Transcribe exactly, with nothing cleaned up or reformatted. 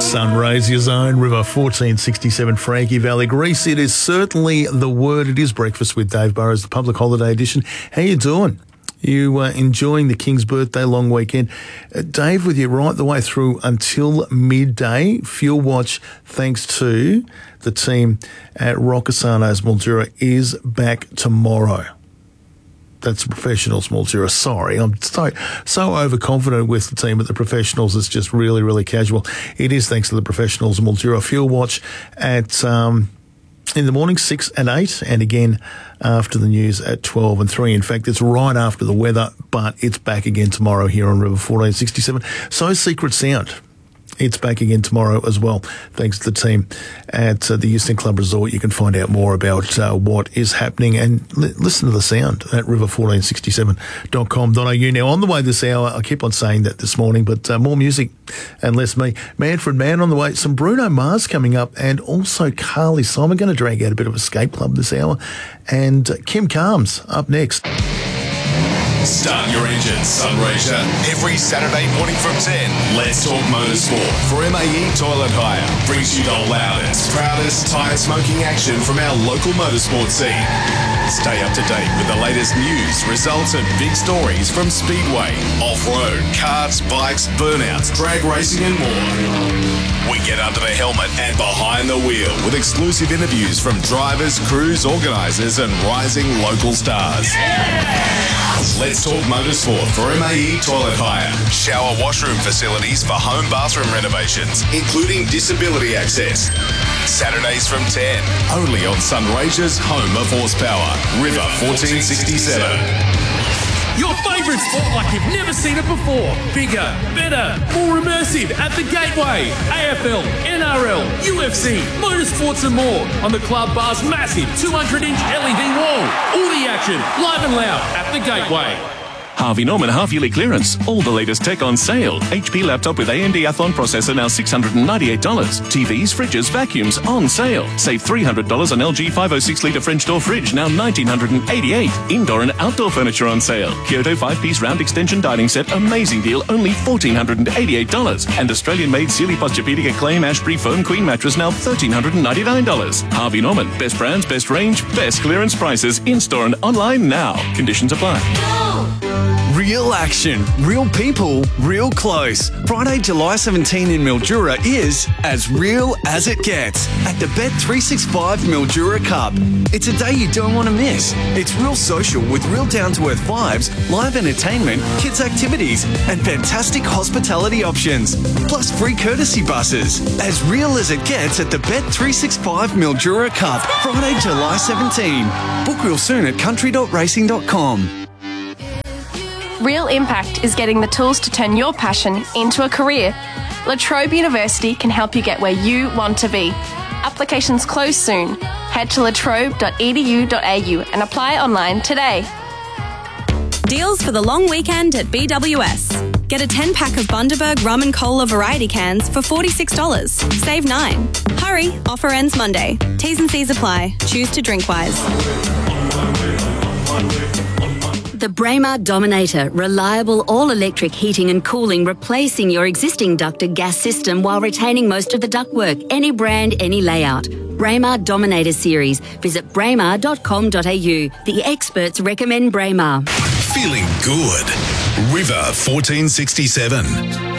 Sunraysia Zone, River fourteen sixty-seven, Frankie Valley, Greece. It is certainly the word. It is Breakfast with Dave Burrows, the public holiday edition. How you doing? You uh, enjoying the King's birthday long weekend? Uh, Dave with you right the way through until midday. Fuel Watch, thanks to the team at Roccasanos Mildura, is back tomorrow. That's the Professionals Mildura. Sorry, I'm so so overconfident with the team at the Professionals. It's just really, really casual. It is thanks to the Professionals Mildura. Fuel Watch at um, in the morning, six and eight, and again after the news at twelve and three. In fact, it's right after the weather, but it's back again tomorrow here on River fourteen sixty-seven. So Secret Sound. It's back again tomorrow as well, thanks to the team at uh, the Euston Club Resort. You can find out more about uh, what is happening and li- listen to the sound at river fourteen sixty-seven dot com dot a u. Now, on the way this hour, I keep on saying that this morning, but uh, more music and less me. Manfred Mann on the way. Some Bruno Mars coming up, and also Carly Simon going to drag out a bit of Escape Club this hour. And uh, Kim Carnes up next. Start your engines, Sunraysia. Every Saturday morning from ten, Let's Talk Motorsport for M A E Toilet Hire. Brings you the loudest, proudest tyre smoking action from our local motorsport scene. Stay up to date with the latest news, results and big stories from Speedway, off-road, karts, bikes, burnouts, drag racing and more. We get under the helmet and behind the wheel with exclusive interviews from drivers, crews, organisers and rising local stars. Let's Talk Motorsport for M A E Toilet Hire. Shower washroom facilities for home bathroom renovations, including disability access. Saturdays from ten, only on Sunraysia's home of horsepower, River fourteen sixty-seven. Your favourite sport like you've never seen it before. Bigger, better, more immersive at the Gateway. A F L, N R L, U F C, motorsports and more on the Club Bar's massive two hundred inch L E D wall. All the action, live and loud at the Gateway. Harvey Norman half-yearly clearance. All the latest tech on sale. H P laptop with A M D Athlon processor now six hundred ninety-eight dollars. T Vs, fridges, vacuums on sale. Save three hundred dollars on L G five oh six litre French door fridge, now one thousand nine hundred eighty-eight dollars. Indoor and outdoor furniture on sale. Kyoto five-piece round extension dining set, amazing deal, only one thousand four hundred eighty-eight dollars. And Australian-made Sealy Posturepedic Acclaim Ashbury Foam Queen mattress, now one thousand three hundred ninety-nine dollars. Harvey Norman, best brands, best range, best clearance prices, in-store and online now. Conditions apply. Real action, real people, real close. Friday, July seventeenth in Mildura is as real as it gets at the Bet three sixty-five Mildura Cup. It's a day you don't want to miss. It's real social with real down-to-earth vibes, live entertainment, kids' activities, and fantastic hospitality options. Plus free courtesy buses. As real as it gets at the Bet three sixty-five Mildura Cup. Friday, July seventeenth. Book real soon at country dot racing dot com. Real Impact is getting the tools to turn your passion into a career. La Trobe University can help you get where you want to be. Applications close soon. Head to latrobe dot e d u dot a u and apply online today. Deals for the long weekend at B W S. Get a ten pack of Bundaberg Rum and Cola variety cans for forty-six dollars. Save nine. Hurry, offer ends Monday. T's and C's apply. Choose to drink wise. The Braemar Dominator, reliable all-electric heating and cooling, replacing your existing ducted gas system while retaining most of the ductwork. Any brand, any layout. Braemar Dominator series. Visit braemar dot com dot a u. The experts recommend Braemar. Feeling good. River fourteen sixty-seven.